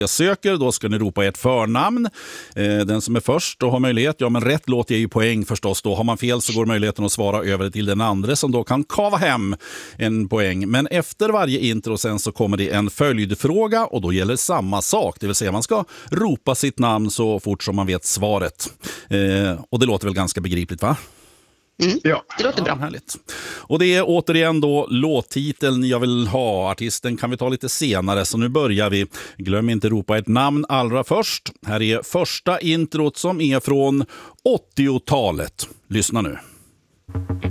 jag söker, då ska ni ropa ert förnamn. Den som är först och har möjlighet, ja men rätt låt ger ju poäng förstås då. Har man fel så går möjligheten att svara över till den andra som då kan kava hem en poäng. Men efter varje intro sen så kommer det en följdfråga och då gäller samma sak. Det vill säga man ska ropa sitt namn så fort som man vet svaret. Och det låter väl ganska begripligt, va? Ja, Det låter bra. Härligt. Och det är återigen då låttiteln jag vill ha. Artisten kan vi ta lite senare, så nu börjar vi. Glöm inte ropa ett namn allra först. Här är första introt som är från 80-talet. Lyssna nu.